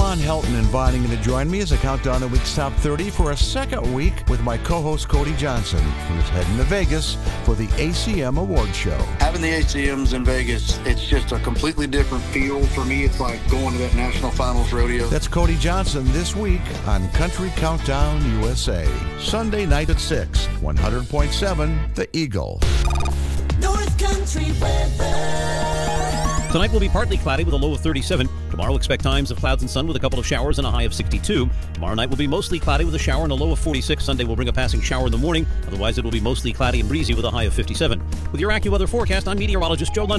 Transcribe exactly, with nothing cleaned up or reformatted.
Ron Helton inviting you to join me as I count down the week's top thirty for a second week with my co-host Cody Johnson, who's heading to Vegas for the A C M Award Show. Having the A C Ms in Vegas, it's just a completely different feel for me. It's like going to that National Finals rodeo. That's Cody Johnson this week on Country Countdown U S A. Sunday night at six, one hundred point seven, The Eagle. North Country weather. Tonight will be partly cloudy with a low of thirty-seven. Tomorrow expect times of clouds and sun with a couple of showers and a high of sixty-two. Tomorrow night will be mostly cloudy with a shower and a low of forty-six. Sunday will bring a passing shower in the morning. Otherwise, it will be mostly cloudy and breezy with a high of fifty-seven. With your AccuWeather forecast, I'm meteorologist Joe London.